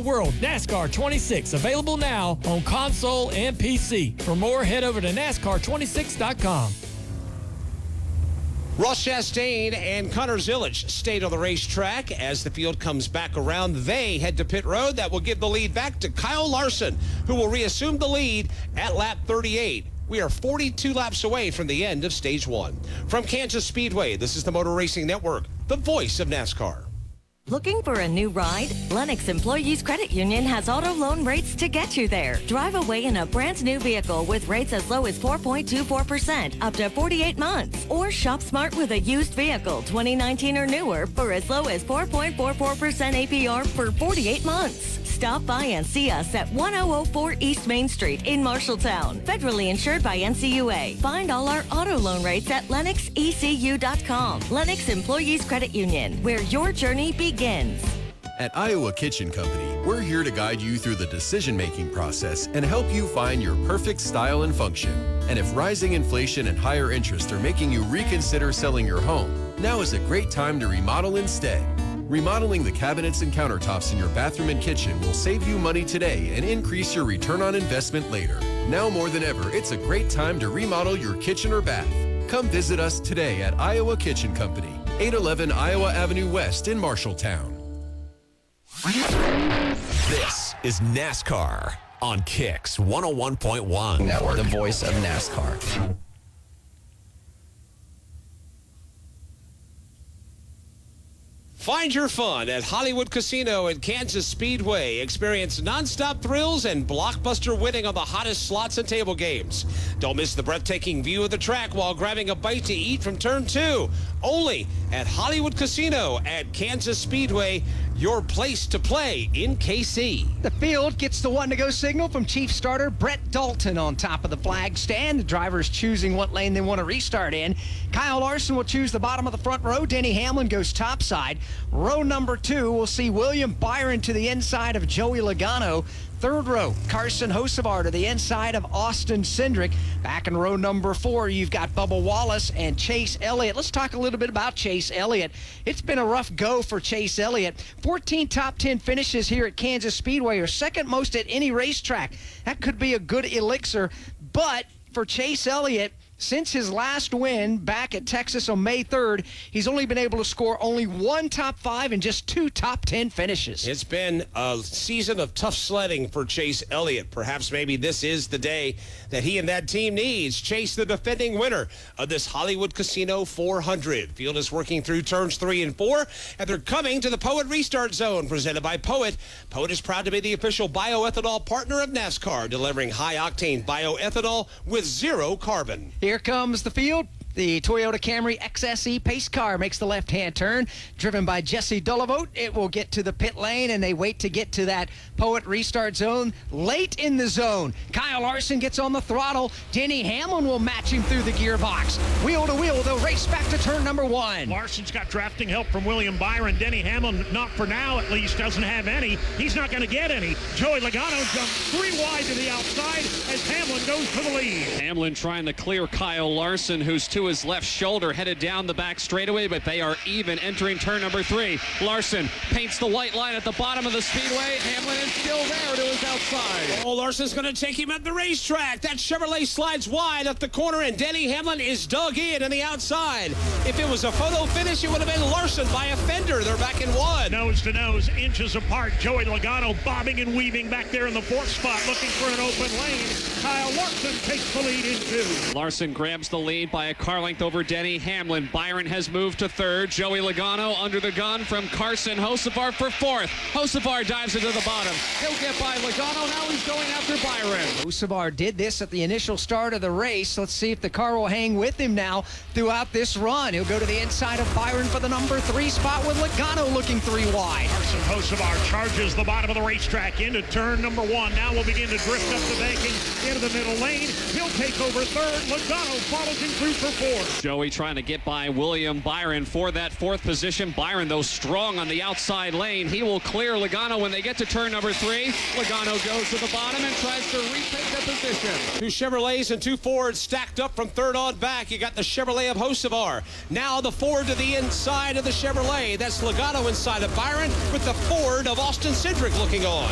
world. NASCAR 26, available now on console and PC. For more, head over to NASCAR26.com. Ross Chastain and Connor Zilisch stayed on the racetrack. As the field comes back around, they head to pit road. That will give the lead back to Kyle Larson, who will reassume the lead at lap 38. We are 42 laps away from the end of stage one. From Kansas Speedway, this is the Motor Racing Network, the voice of NASCAR. Looking for a new ride? Lennox Employees Credit Union has auto loan rates to get you there. Drive away in a brand new vehicle with rates as low as 4.24% up to 48 months. Or shop smart with a used vehicle 2019 or newer for as low as 4.44% APR for 48 months. Stop by and see us at 1004 East Main Street in Marshalltown. Federally insured by NCUA. Find all our auto loan rates at LennoxECU.com. Lennox Employees Credit Union, where your journey begins. At Iowa Kitchen Company, we're here to guide you through the decision-making process and help you find your perfect style and function. And if rising inflation and higher interest are making you reconsider selling your home, now is a great time to remodel instead. Remodeling the cabinets and countertops in your bathroom and kitchen will save you money today and increase your return on investment later. Now more than ever, it's a great time to remodel your kitchen or bath. Come visit us today at Iowa Kitchen Company, 811 Iowa Avenue West in Marshalltown. This is NASCAR on Kicks 101.1 Network, the voice of NASCAR. Find your fun at Hollywood Casino and Kansas Speedway. Experience nonstop thrills and blockbuster winning on the hottest slots and table games. Don't miss the breathtaking view of the track while grabbing a bite to eat from turn 2. Only at Hollywood Casino at Kansas Speedway, your place to play in KC. The field gets the one-to-go signal from Chief Starter Brett Dalton on top of the flag stand. The drivers choosing what lane they want to restart in. Kyle Larson will choose the bottom of the front row. Denny Hamlin goes topside. Row number 2 will see William Byron to the inside of Joey Logano. Third row, Carson Hocevar to the inside of Austin Cindric. Back in row number 4, you've got Bubba Wallace and Chase Elliott. Let's talk a little bit about Chase Elliott. It's been a rough go for Chase Elliott. 14 top 10 finishes here at Kansas Speedway, or second most at any racetrack. That could be a good elixir, but for Chase Elliott, since his last win back at Texas on May 3rd, he's only been able to score only 1 top 5 and just 2 top 10 finishes. It's been a season of tough sledding for Chase Elliott. Perhaps maybe this is the day that he and that team needs. Chase, the defending winner of this Hollywood Casino 400. Field is working through turns 3 and 4, and they're coming to the Poet Restart Zone, presented by Poet. Poet is proud to be the official bioethanol partner of NASCAR, delivering high-octane bioethanol with 0 carbon. Here comes the field. The Toyota Camry XSE pace car makes the left-hand turn. Driven by Jesse Dulavote, it will get to the pit lane, and they wait to get to that Poet Restart Zone. Late in the zone, Kyle Larson gets on the throttle. Denny Hamlin will match him through the gearbox. Wheel to wheel, they'll race back to turn number 1. Larson's got drafting help from William Byron. Denny Hamlin, not for now at least, doesn't have any. He's not going to get any. Joey Logano jumps 3 wide to the outside as Hamlin goes for the lead. Hamlin trying to clear Kyle Larson, who's to his left shoulder, headed down the back straightaway, but they are even entering turn number 3. Larson paints the white line at the bottom of the speedway. Hamlin is still there to his outside. Oh, Larson's going to take him at the racetrack. That Chevrolet slides wide up the corner, and Denny Hamlin is dug in on the outside. If it was a photo finish, it would have been Larson by a fender. They're back in 1. Nose to nose, inches apart. Joey Logano bobbing and weaving back there in the 4th spot, looking for an open lane. Kyle Larson takes the lead in 2. Larson grabs the lead by a car length over Denny Hamlin. Byron has moved to 3rd. Joey Logano under the gun from Carson Hocevar for 4th. Hocevar dives into the bottom. He'll get by Logano. Now he's going after Byron. Hocevar did this at the initial start of the race. Let's see if the car will hang with him now throughout this run. He'll go to the inside of Byron for the number 3 spot with Logano looking 3 wide. Carson Hocevar charges the bottom of the racetrack into turn number 1. Now will begin to drift up the banking into the middle lane. He'll take over 3rd. Logano follows him through for 4th. Joey trying to get by William Byron for that 4th position. Byron, though, strong on the outside lane. He will clear Logano when they get to turn number 3. Logano goes to the bottom and tries to retake that position. 2 Chevrolets and 2 Fords stacked up from 3rd on back. You got the Chevrolet of Hocevar. Now the Ford to the inside of the Chevrolet. That's Logano inside of Byron with the Ford of Austin Cindric looking on.